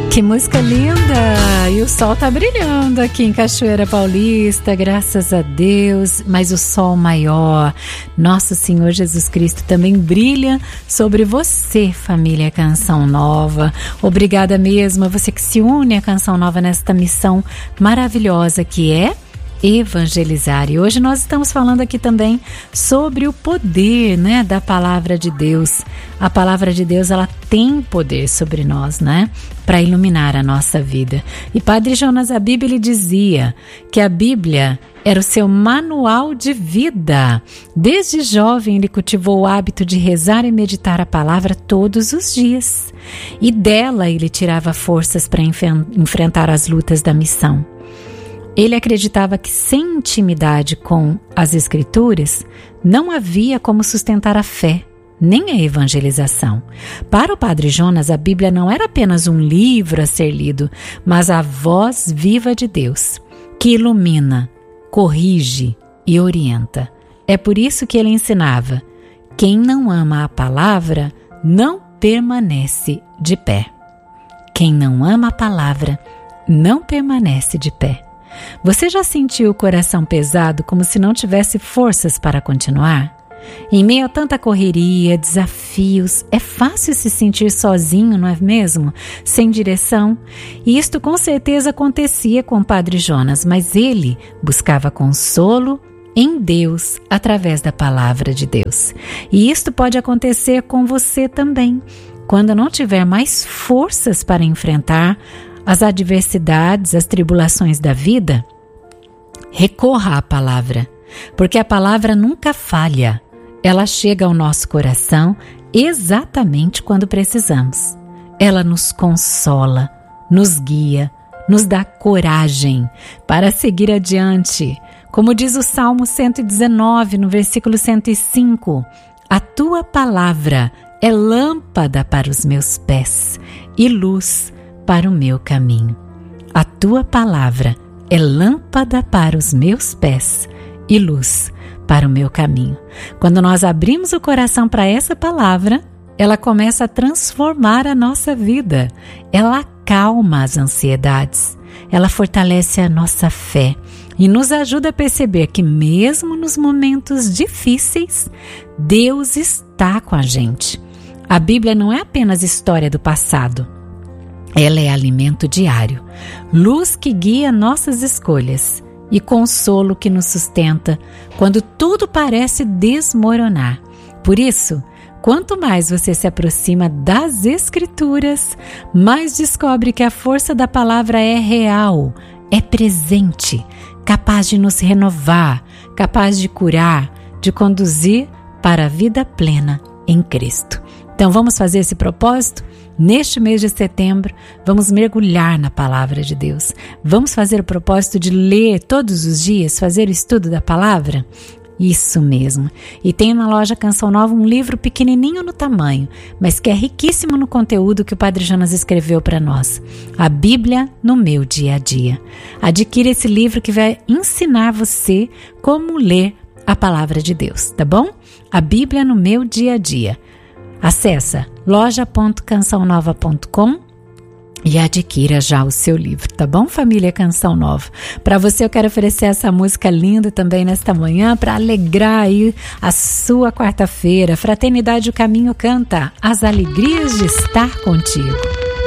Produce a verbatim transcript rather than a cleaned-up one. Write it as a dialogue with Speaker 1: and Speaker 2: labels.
Speaker 1: Que música linda! E o sol tá brilhando aqui em Cachoeira Paulista, graças a Deus. Mas o sol maior, nosso Senhor Jesus Cristo, também brilha sobre você, família Canção Nova. Obrigada mesmo a você que se une à Canção Nova nesta missão maravilhosa que é evangelizar. E hoje nós estamos falando aqui também sobre o poder, né, da palavra de Deus. A palavra de Deus, ela tem poder sobre nós, né, para iluminar a nossa vida. E Padre Jonas Abib, ele dizia que a Bíblia era o seu manual de vida. Desde jovem ele cultivou o hábito de rezar e meditar a palavra todos os dias. E dela ele tirava forças para enf- enfrentar as lutas da missão. Ele acreditava que sem intimidade com as Escrituras, não havia como sustentar a fé, nem a evangelização. Para o Padre Jonas, a Bíblia não era apenas um livro a ser lido, mas a voz viva de Deus, que ilumina, corrige e orienta. É por isso que ele ensinava: quem não ama a palavra não permanece de pé. Quem não ama a palavra não permanece de pé. Você já sentiu o coração pesado, como se não tivesse forças para continuar? Em meio a tanta correria, desafios, é fácil se sentir sozinho, não é mesmo? Sem direção. E isto com certeza acontecia com o Padre Jonas, mas ele buscava consolo em Deus através da palavra de Deus. E isto pode acontecer com você também, quando não tiver mais forças para enfrentar as adversidades, as tribulações da vida. Recorra à palavra, porque a palavra nunca falha. Ela chega ao nosso coração exatamente quando precisamos. Ela nos consola, nos guia, nos dá coragem para seguir adiante. Como diz o Salmo cento e dezenove, no versículo cento e cinco, a tua palavra é lâmpada para os meus pés e luz para o meu caminho. A tua palavra é lâmpada para os meus pés e luz para o meu caminho. Quando nós abrimos o coração para essa palavra, ela começa a transformar a nossa vida. Ela acalma as ansiedades, ela fortalece a nossa fé e nos ajuda a perceber que mesmo nos momentos difíceis, Deus está com a gente. A Bíblia não é apenas história do passado. Ela é alimento diário, luz que guia nossas escolhas e consolo que nos sustenta quando tudo parece desmoronar. Por isso, quanto mais você se aproxima das Escrituras, mais descobre que a força da palavra é real, é presente, capaz de nos renovar, capaz de curar, de conduzir para a vida plena em Cristo. Então vamos fazer esse propósito? Neste mês de setembro, vamos mergulhar na palavra de Deus. Vamos fazer o propósito de ler todos os dias, fazer o estudo da palavra? Isso mesmo. E tem na loja Canção Nova um livro pequenininho no tamanho, mas que é riquíssimo no conteúdo que o Padre Jonas escreveu para nós. A Bíblia no meu dia a dia. Adquira esse livro que vai ensinar você como ler a palavra de Deus, tá bom? A Bíblia no meu dia a dia. Acesse loja ponto canção nova ponto com e adquira já o seu livro, tá bom, família Canção Nova? Para você eu quero oferecer essa música linda também nesta manhã para alegrar aí a sua quarta-feira. Fraternidade o Caminho canta As Alegrias de Estar Contigo.